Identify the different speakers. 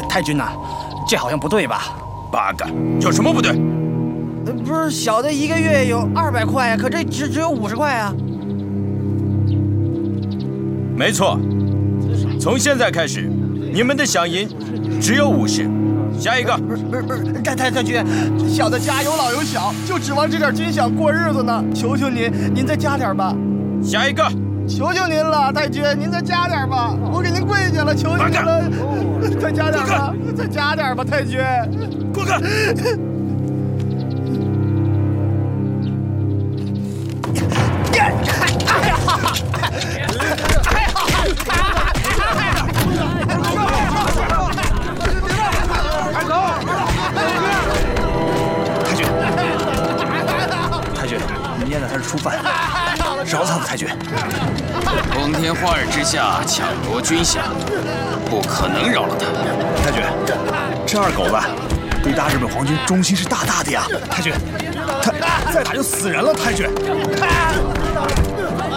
Speaker 1: 太君呐，这好像不对吧
Speaker 2: ？8个，有什么不对？
Speaker 1: 不是小的1个月有200块呀，可这只有50块啊。
Speaker 2: 没错，从现在开始，你们的饷银只有50。下一个。
Speaker 1: 不是，太君，小的家有老有小，就指望这点军饷过日子呢。求求您再加点吧。
Speaker 2: 下一个。
Speaker 1: 求求您了，太君，您再加点吧，我给您跪下了，求求您了，再加点吧，再加点吧，太君。
Speaker 2: 滚开！
Speaker 1: 太君，你念的他是初犯，饶他吧，太君。
Speaker 3: 光天化日之下抢夺军饷，不可能饶了他。
Speaker 1: 太君，这二狗子对大日本皇军忠心是大大的呀。太君，他再打就死人了，太君。